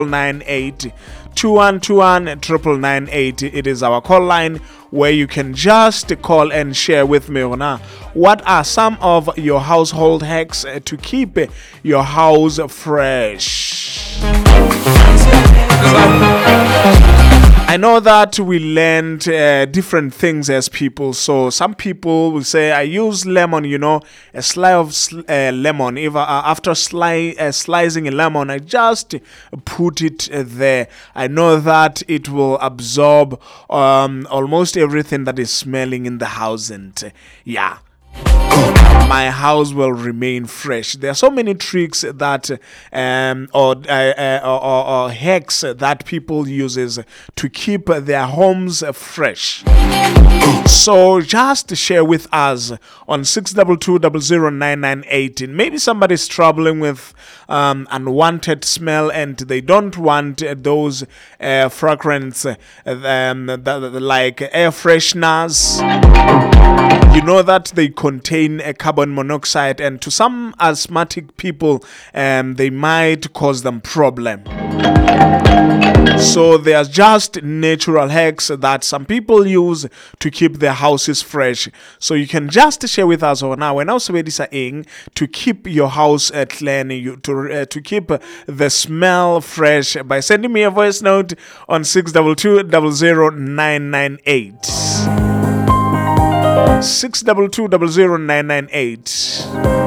998 2121 It is our call line where you can just call and share with me now. What are some of your household hacks to keep your house fresh? I know that we learned different things as people. So some people will say, I use lemon, a slice of lemon. If after slicing a lemon, I just put it there. I know that it will absorb almost everything that is smelling in the house, and my house will remain fresh. There are so many tricks that or hacks that people uses to keep their homes fresh. So just share with us on 622009918. Maybe somebody's struggling with unwanted smell and they don't want those fragrance like air fresheners. You know that they contain a carbon monoxide, and to some asthmatic people, they might cause them problem. So there's just natural hacks that some people use to keep their houses fresh. So you can just share with us now. When I was saying to keep your house clean, to keep the smell fresh by sending me a voice note on 622000998. 622000998.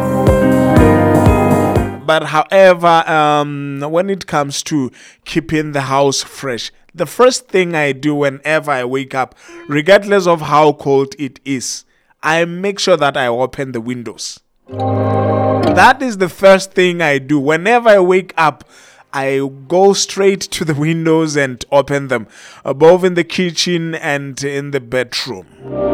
But however, when it comes to keeping the house fresh, the first thing I do whenever I wake up, regardless of how cold it is, I make sure that I open the windows. That is the first thing I do. Whenever I wake up, I go straight to the windows and open them, both in the kitchen and in the bedroom.